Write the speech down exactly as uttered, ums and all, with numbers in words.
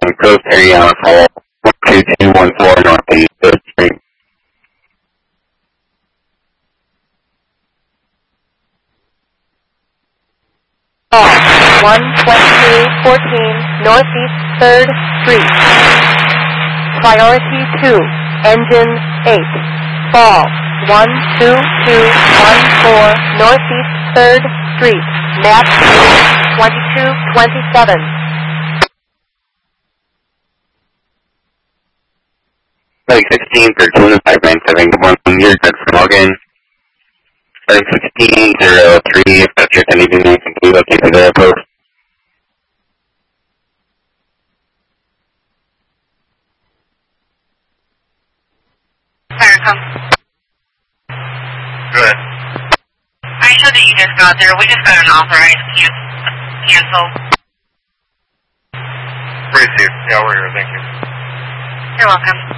Coast area on call one two two one four Northeast third Street. one twenty-two fourteen Northeast third Street. Priority two, engine eight. Fall one two two one four Northeast third Street. Map twenty-two twenty-seven. Like sixteen for two and five nine seven. Good morning. You're good for login. Like sixteen zero three. If that's your anything you can do, okay, to the airport. Fire, come. Good. I showed that you just got there. We just got an authorized can cancel. Received. Yeah, we're here. Thank you. You're welcome.